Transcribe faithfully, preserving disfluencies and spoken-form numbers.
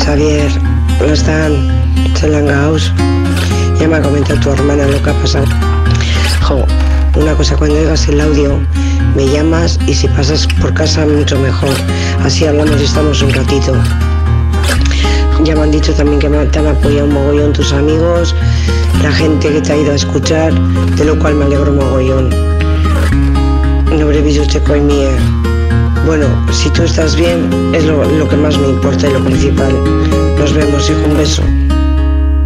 Xavier, ¿cómo están? Chalangaos. Ya me ha comentado tu hermana lo que ha pasado. Jo, una cosa, cuando oigas el audio, me llamas y si pasas por casa, mucho mejor. Así hablamos y estamos un ratito. Ya me han dicho también que me, te han apoyado un mogollón tus amigos, la gente que te ha ido a escuchar, de lo cual me alegro mogollón. No habré visto checo en mí. Bueno, si tú estás bien, es lo, lo que más me importa y lo principal. Nos vemos, hijo, un beso.